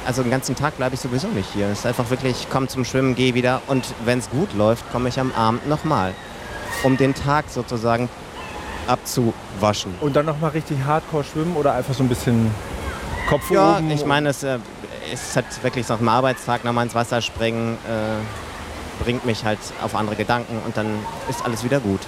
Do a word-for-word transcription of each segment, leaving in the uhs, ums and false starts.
also den ganzen Tag bleibe ich sowieso nicht hier. Es ist einfach wirklich, ich komme zum Schwimmen, gehe wieder und wenn es gut läuft, komme ich am Abend nochmal, um den Tag sozusagen abzuwaschen. Und dann nochmal richtig hardcore schwimmen oder einfach so ein bisschen Kopf ja, oben? Ja, ich meine, es äh, ist halt wirklich nach dem Arbeitstag nochmal ins Wasser springen, äh, bringt mich halt auf andere Gedanken und dann ist alles wieder gut.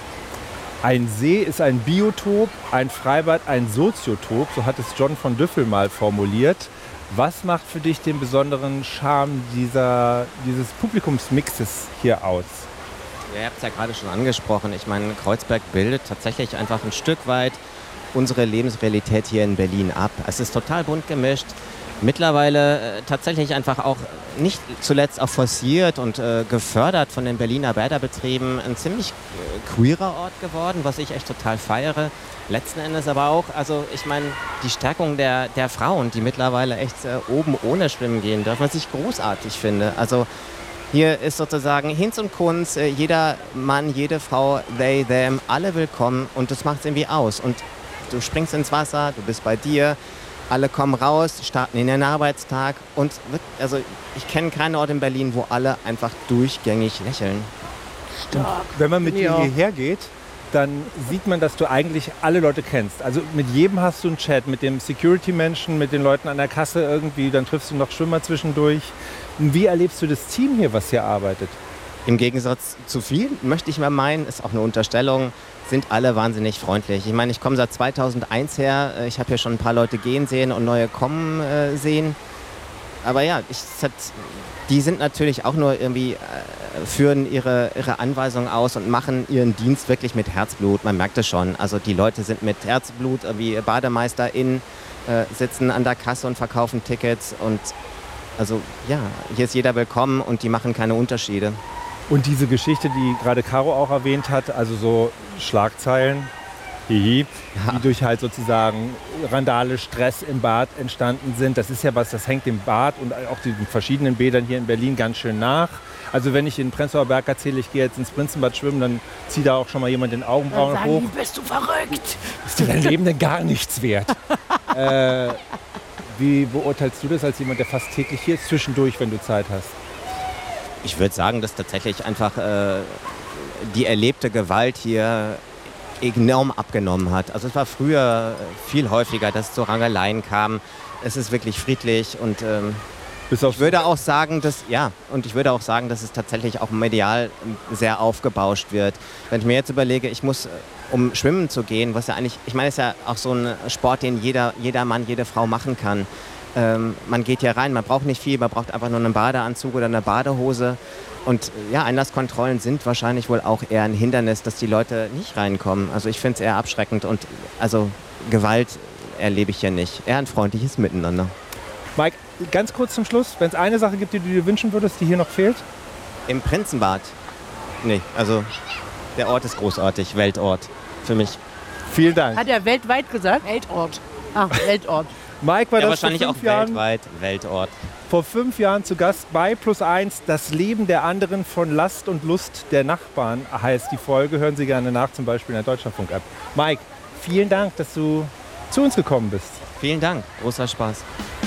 Ein See ist ein Biotop, ein Freibad ein Soziotop, so hat es John von Düffel mal formuliert. Was macht für dich den besonderen Charme dieser, dieses Publikumsmixes hier aus? Ja, ihr habt es ja gerade schon angesprochen. Ich meine, Kreuzberg bildet tatsächlich einfach ein Stück weit unsere Lebensrealität hier in Berlin ab. Es ist total bunt gemischt. Mittlerweile äh, tatsächlich einfach auch nicht zuletzt auch forciert und äh, gefördert von den Berliner Bäderbetrieben ein ziemlich äh, queerer Ort geworden, was ich echt total feiere. Letzten Endes aber auch, also ich meine, die Stärkung der, der Frauen, die mittlerweile echt äh, oben ohne Schwimmen gehen dürfen, was ich großartig finde. Also hier ist sozusagen Hinz und Kunz, äh, jeder Mann, jede Frau, they, them, alle willkommen und das macht es irgendwie aus. Und du springst ins Wasser, du bist bei dir. Alle kommen raus, starten in den Arbeitstag und also ich kenne keinen Ort in Berlin, wo alle einfach durchgängig lächeln. Und wenn man mit dir hierher geht, dann sieht man, dass du eigentlich alle Leute kennst. Also mit jedem hast du einen Chat, mit dem Security-Menschen, mit den Leuten an der Kasse irgendwie, dann triffst du noch Schwimmer zwischendurch. Und wie erlebst du das Team hier, was hier arbeitet? Im Gegensatz zu vielen, möchte ich mal meinen, ist auch eine Unterstellung, sind alle wahnsinnig freundlich. Ich meine, ich komme seit zweitausendeins her, ich habe hier schon ein paar Leute gehen sehen und neue kommen äh, sehen. Aber ja, ich, die sind natürlich auch nur irgendwie, äh, führen ihre, ihre Anweisungen aus und machen ihren Dienst wirklich mit Herzblut. Man merkt es schon. Also die Leute sind mit Herzblut, wie BademeisterInnen, äh, sitzen an der Kasse und verkaufen Tickets. Und also ja, hier ist jeder willkommen und die machen keine Unterschiede. Und diese Geschichte, die gerade Caro auch erwähnt hat, also so Schlagzeilen, hihi, ja. die durch halt sozusagen Randale, Stress im Bad entstanden sind, das ist ja was, das hängt dem Bad und auch den verschiedenen Bädern hier in Berlin ganz schön nach. Also wenn ich in Prenzlauer Berg erzähle, ich gehe jetzt ins Prinzenbad schwimmen, dann zieht da auch schon mal jemand den Augenbrauen dann sagen hoch. Die, bist du verrückt? Ist dir dein Leben denn gar nichts wert? äh, wie beurteilst du das als jemand, der fast täglich hier ist, zwischendurch, wenn du Zeit hast? Ich würde sagen, dass tatsächlich einfach äh, die erlebte Gewalt hier enorm abgenommen hat. Also es war früher viel häufiger, dass es zu Rangeleien kam. Es ist wirklich friedlich und ähm, ich würde auch sagen, dass ja und ich würde auch sagen, dass es tatsächlich auch medial sehr aufgebauscht wird. Wenn ich mir jetzt überlege, ich muss um schwimmen zu gehen, was ja eigentlich, ich meine, es ist ja auch so ein Sport, den jeder, jeder Mann, jede Frau machen kann. Ähm, man geht hier rein, man braucht nicht viel, man braucht einfach nur einen Badeanzug oder eine Badehose. Und ja, Einlasskontrollen sind wahrscheinlich wohl auch eher ein Hindernis, dass die Leute nicht reinkommen. Also ich finde es eher abschreckend und also Gewalt erlebe ich hier nicht. Eher ein freundliches Miteinander. Mike, ganz kurz zum Schluss, wenn es eine Sache gibt, die du dir wünschen würdest, die hier noch fehlt? Im Prinzenbad? Nee, also der Ort ist großartig, Weltort für mich. Vielen Dank. Hat er weltweit gesagt? Weltort. Ach, Weltort. Mike war ja, das wahrscheinlich vor fünf auch Jahren, weltweit Weltort. Vor fünf Jahren zu Gast bei Plus eins, das Leben der anderen von Last und Lust der Nachbarn heißt die Folge. Hören Sie gerne nach, zum Beispiel in der Deutschlandfunk-App. Mike, vielen Dank, dass du zu uns gekommen bist. Vielen Dank, großer Spaß.